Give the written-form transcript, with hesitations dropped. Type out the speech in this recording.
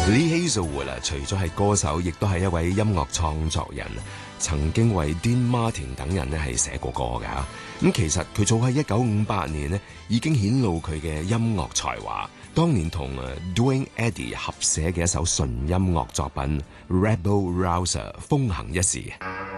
Lee Hazlewood 除咗係歌手，亦都係一位音樂創作人，曾經為 Dean Martin 等人咧係寫過歌㗎。咁其實佢早喺1958年咧已經顯露佢嘅音樂才華。當年同Duane Eddy 合寫嘅一首純音樂作品《Rebel Rouser》風行一時。